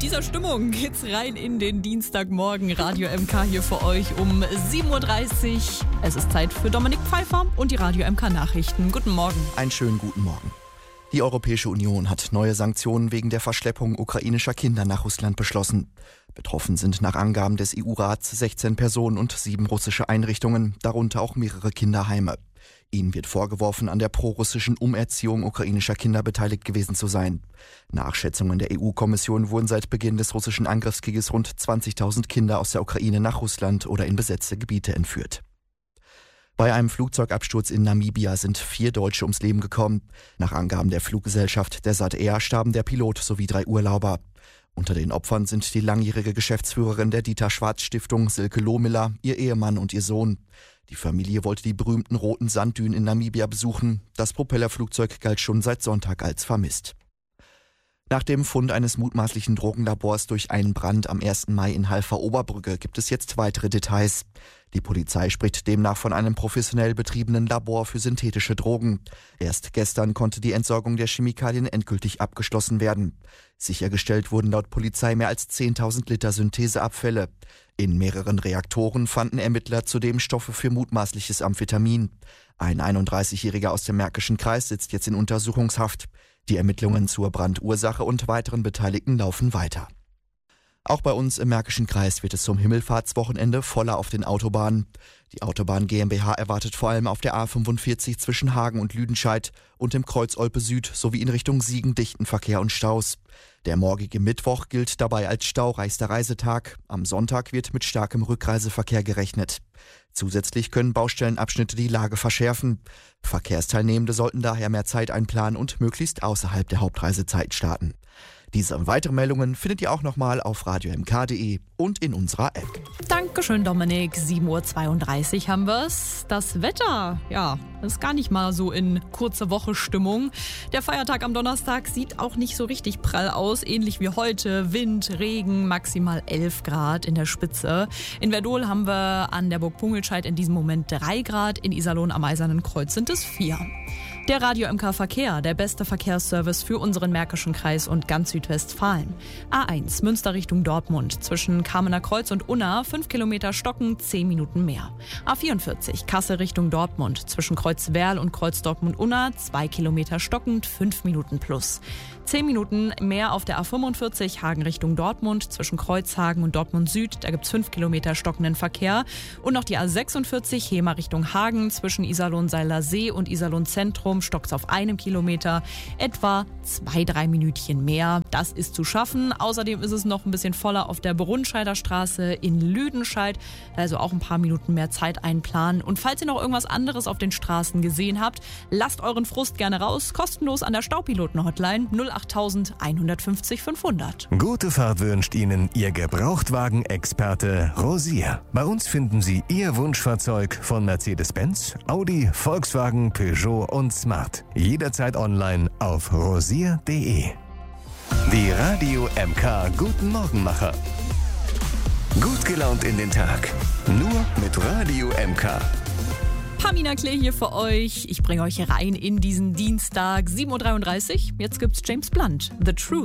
mit dieser Stimmung geht's rein in den Dienstagmorgen. Radio MK hier für euch um 7.30 Uhr. Es ist Zeit für Dominik Pfeiffer und die Radio MK Nachrichten. Guten Morgen. Einen schönen guten Morgen. Die Europäische Union hat neue Sanktionen wegen der Verschleppung ukrainischer Kinder nach Russland beschlossen. Betroffen sind nach Angaben des EU-Rats 16 Personen und 7 russische Einrichtungen, darunter auch mehrere Kinderheime. Ihnen wird vorgeworfen, an der prorussischen Umerziehung ukrainischer Kinder beteiligt gewesen zu sein. Nach Schätzungen der EU-Kommission wurden seit Beginn des russischen Angriffskrieges rund 20.000 Kinder aus der Ukraine nach Russland oder in besetzte Gebiete entführt. Bei einem Flugzeugabsturz in Namibia sind 4 Deutsche ums Leben gekommen. Nach Angaben der Fluggesellschaft Desert Air starben der Pilot sowie 3 Urlauber. Unter den Opfern sind die langjährige Geschäftsführerin der Dieter-Schwarz-Stiftung Silke Lohmiller, ihr Ehemann und ihr Sohn. Die Familie wollte die berühmten roten Sanddünen in Namibia besuchen. Das Propellerflugzeug galt schon seit Sonntag als vermisst. Nach dem Fund eines mutmaßlichen Drogenlabors durch einen Brand am 1. Mai in Halver-Oberbrücke gibt es jetzt weitere Details. Die Polizei spricht demnach von einem professionell betriebenen Labor für synthetische Drogen. Erst gestern konnte die Entsorgung der Chemikalien endgültig abgeschlossen werden. Sichergestellt wurden laut Polizei mehr als 10.000 Liter Syntheseabfälle. In mehreren Reaktoren fanden Ermittler zudem Stoffe für mutmaßliches Amphetamin. Ein 31-Jähriger aus dem Märkischen Kreis sitzt jetzt in Untersuchungshaft. Die Ermittlungen zur Brandursache und weiteren Beteiligten laufen weiter. Auch bei uns im Märkischen Kreis wird es zum Himmelfahrtswochenende voller auf den Autobahnen. Die Autobahn GmbH erwartet vor allem auf der A45 zwischen Hagen und Lüdenscheid und im Kreuz Olpe Süd sowie in Richtung Siegen dichten Verkehr und Staus. Der morgige Mittwoch gilt dabei als staureichster Reisetag. Am Sonntag wird mit starkem Rückreiseverkehr gerechnet. Zusätzlich können Baustellenabschnitte die Lage verschärfen. Verkehrsteilnehmende sollten daher mehr Zeit einplanen und möglichst außerhalb der Hauptreisezeit starten. Diese und weitere Meldungen findet ihr auch nochmal auf radiomk.de und in unserer App. Dankeschön, Dominik. 7.32 Uhr haben wir's. Das Wetter, ja, ist gar nicht mal so in kurze Woche Stimmung. Der Feiertag am Donnerstag sieht auch nicht so richtig prall aus. Ähnlich wie heute. Wind, Regen, maximal 11 Grad in der Spitze. In Verdol haben wir an der Burg Pungelscheid in diesem Moment 3 Grad. In Iserlohn am Eisernen Kreuz sind es 4. Der Radio MK Verkehr, der beste Verkehrsservice für unseren Märkischen Kreis und ganz Südwestfalen. A1 Münster Richtung Dortmund, zwischen Kamener Kreuz und Unna 5 Kilometer stocken, 10 Minuten mehr. A44 Kassel Richtung Dortmund, zwischen Kreuzwerl und Kreuz Dortmund-Unna 2 Kilometer stockend, 5 Minuten plus. 10 Minuten mehr auf der A45 Hagen Richtung Dortmund, zwischen Kreuzhagen und Dortmund Süd, da gibt's 5 Kilometer stockenden Verkehr. Und noch die A46 Hemer Richtung Hagen, zwischen Iserlohn-Seiler See und Iserlohn Zentrum stockt's auf 1 Kilometer, etwa 2-3 Minütchen mehr. Das ist zu schaffen. Außerdem ist es noch ein bisschen voller auf der Brunscheider Straße in Lüdenscheid, also auch ein paar Minuten mehr Zeit einplanen. Und falls ihr noch irgendwas anderes auf den Straßen gesehen habt, lasst euren Frust gerne raus, kostenlos an der Staupiloten-Hotline 08000 150 500. Gute Fahrt wünscht Ihnen Ihr Gebrauchtwagen-Experte Rosier. Bei uns finden Sie Ihr Wunschfahrzeug von Mercedes-Benz, Audi, Volkswagen, Peugeot und Smart. Jederzeit online auf rosier.de. Die Radio MK Guten Morgenmacher. Gut gelaunt in den Tag. Nur mit Radio MK. Pamina Klee hier für euch. Ich bringe euch rein in diesen Dienstag, 7.33 Uhr. Jetzt gibt's James Blunt, The Truth.